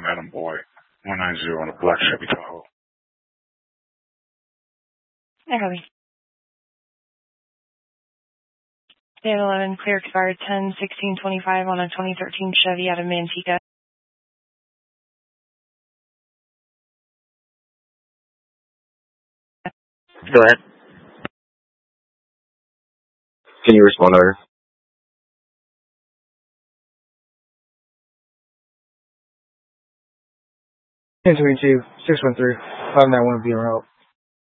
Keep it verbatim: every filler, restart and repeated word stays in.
Adam Boy, one nine zero on a black Chevy Tahoe. Hey, Harvey. Day eleven, clear expired ten sixteen twenty-five on a twenty thirteen Chevy out of Manteca. Go ahead. Can you respond to her? ten twenty-two, six one three, five nine one will be on route.